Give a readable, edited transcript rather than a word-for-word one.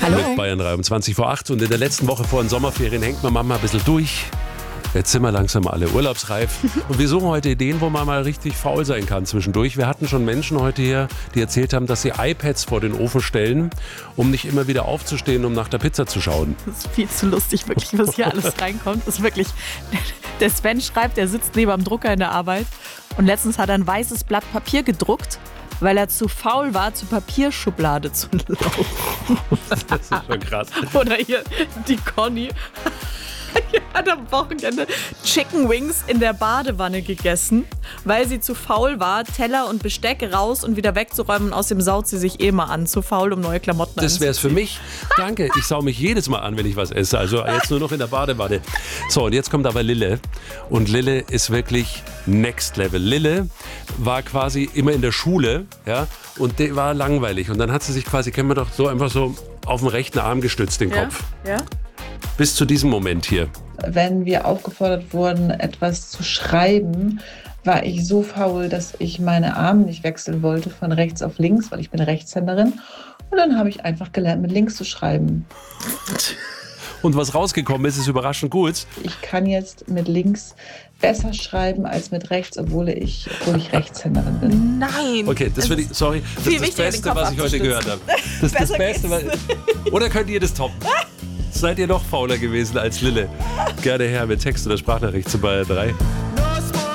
Hallo. Mit Bayern 3 um 20 vor 8. Und in der letzten Woche vor den Sommerferien hängt man manchmal ein bisschen durch. Jetzt sind wir langsam alle urlaubsreif. Und wir suchen heute Ideen, wo man mal richtig faul sein kann zwischendurch. Wir hatten schon Menschen heute hier, die erzählt haben, dass sie iPads vor den Ofen stellen, um nicht immer wieder aufzustehen, um nach der Pizza zu schauen. Das ist viel zu lustig, wirklich, was hier alles reinkommt. Das ist wirklich. Der Sven schreibt, er sitzt neben am Drucker in der Arbeit. Und letztens hat er ein weißes Blatt Papier gedruckt, weil er zu faul war, zur Papierschublade zu laufen. Das ist schon krass. Oder hier die Conny. Die hat am Wochenende Chicken Wings in der Badewanne gegessen, weil sie zu faul war, Teller und Besteck raus und wieder wegzuräumen. Und außerdem saut sie sich mal an. Zu faul, um neue Klamotten Das wäre es für mich. Danke. Ich sau mich jedes Mal an, wenn ich was esse. Also jetzt nur noch in der Badewanne. So, und jetzt kommt aber Lille. Und Lille ist wirklich Next Level. Lille war quasi immer in der Schule, ja, und die war langweilig. Und dann hat sie sich quasi, kennen wir doch, so einfach so auf den rechten Arm gestützt, den Kopf. Ja. Bis zu diesem Moment hier. Wenn wir aufgefordert wurden, etwas zu schreiben, war ich so faul, dass ich meine Arme nicht wechseln wollte von rechts auf links, weil ich bin Rechtshänderin. Und dann habe ich einfach gelernt, mit links zu schreiben. Und was rausgekommen ist, ist überraschend gut. Ich kann jetzt mit links besser schreiben als mit rechts, obwohl ich Rechtshänderin bin. Nein. Okay, das finde ich, sorry, das ist das Beste, was ich heute gehört habe. Das ist das Beste. Oder könnt ihr das toppen? Seid ihr noch fauler gewesen als Lille? Gerne her mit Text oder Sprachnachricht zu Bayern 3.